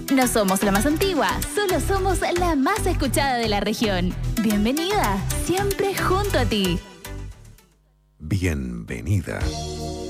No somos la más antigua, solo somos la más escuchada de la región. Bienvenida, siempre junto a ti. Bienvenida.